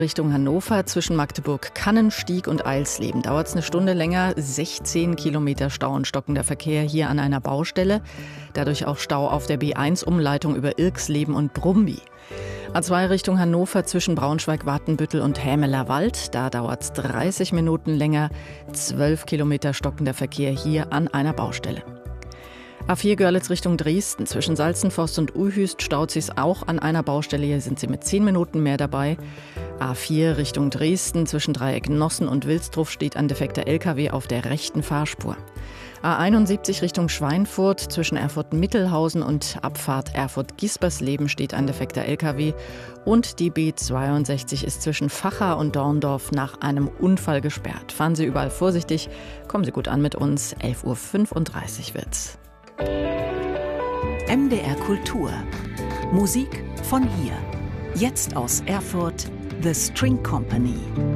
Richtung Hannover zwischen Magdeburg-Kannenstieg und Eilsleben dauert es eine Stunde länger, 16 Kilometer Stau und stockender Verkehr hier an einer Baustelle. Dadurch auch Stau auf der B1-Umleitung über Irksleben und Brumby. A2 Richtung Hannover zwischen Braunschweig, Watenbüttel und Hämeler Wald. Da dauert es 30 Minuten länger, 12 Kilometer stockender Verkehr hier an einer Baustelle. A4 Görlitz Richtung Dresden. Zwischen Salzenforst und Uhüst staut sich's auch an einer Baustelle. Hier sind Sie mit 10 Minuten mehr dabei. A4 Richtung Dresden. Zwischen Dreieck Nossen und Wilsdruf steht ein defekter LKW auf der rechten Fahrspur. A71 Richtung Schweinfurt. Zwischen Erfurt-Mittelhausen und Abfahrt Erfurt-Gispersleben steht ein defekter LKW. Und die B62 ist zwischen Vacha und Dorndorf nach einem Unfall gesperrt. Fahren Sie überall vorsichtig. Kommen Sie gut an mit uns. 11:35 Uhr wird's. MDR Kultur. Musik von hier. Jetzt aus Erfurt, The String Company.